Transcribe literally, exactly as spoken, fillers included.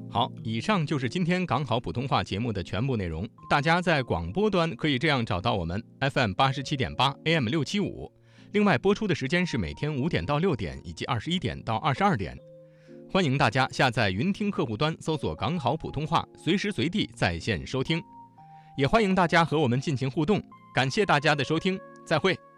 好，以上就是今天港好普通话节目的全部内容。大家在广播端可以这样找到我们 F M 八十七点八 A M 六七五，另外播出的时间是每天五点到六点以及二十一点到二十二点。欢迎大家下载云听客户端，搜索港好普通话，随时随地在线收听。也欢迎大家和我们进行互动，感谢大家的收听，再会。